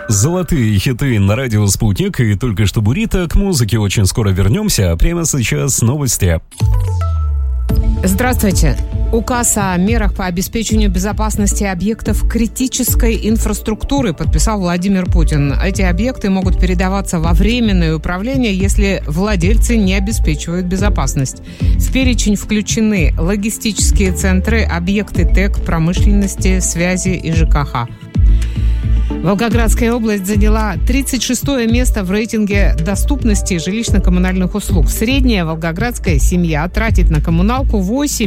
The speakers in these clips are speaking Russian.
Золотые хиты на радио «Спутник» и только что «Бурито». К музыке очень скоро вернемся, а прямо сейчас новости. Здравствуйте. Указ о мерах по обеспечению безопасности объектов критической инфраструктуры подписал Владимир Путин. Эти объекты могут передаваться во временное управление, если владельцы не обеспечивают безопасность. В перечень включены логистические центры, объекты ТЭК, промышленности, связи и ЖКХ. Волгоградская область заняла 36-е место в рейтинге доступности жилищно-коммунальных услуг. Средняя волгоградская семья тратит на коммуналку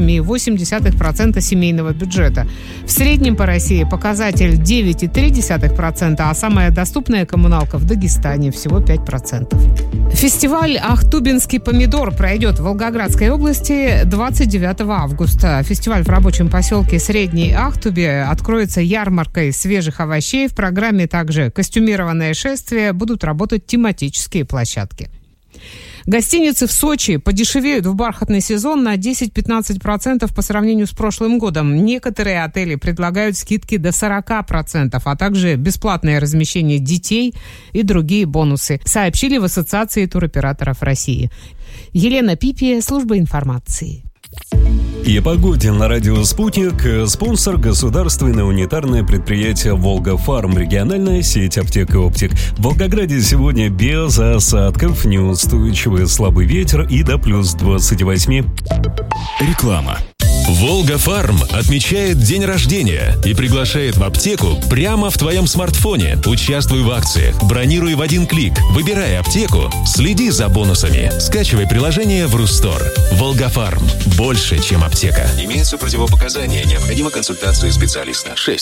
8,8% семейного бюджета. В среднем по России показатель 9,3%, а самая доступная коммуналка в Дагестане всего 5%. Фестиваль «Ахтубинский помидор» пройдет в Волгоградской области 29 августа. Фестиваль в рабочем поселке Средней Ахтубе откроется ярмаркой свежих овощей. В программе также костюмированное шествие, будут работать тематические площадки. Гостиницы в Сочи подешевеют в бархатный сезон на 10-15% по сравнению с прошлым годом. Некоторые отели предлагают скидки до 40%, а также бесплатное размещение детей и другие бонусы, сообщили в Ассоциации туроператоров России. Елена Пипия, служба информации. И о погоде на радио «Спутник». Спонсор — государственное унитарное предприятие «Волга-Фарм», региональная сеть аптек и оптик. В Волгограде сегодня без осадков, неустойчивый слабый ветер и до плюс 28. Реклама. «Волга-Фарм» отмечает день рождения и приглашает в аптеку прямо в твоем смартфоне. Участвуй в акциях, бронируй в один клик, выбирай аптеку, следи за бонусами. Скачивай приложение в Рустор. «Волга-Фарм» – больше, чем аптека. Имеются противопоказания, необходима консультация специалиста. 6+.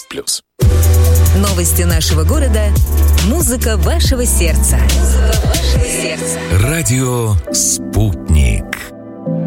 Новости нашего города. Музыка вашего сердца. Радио «Спутник».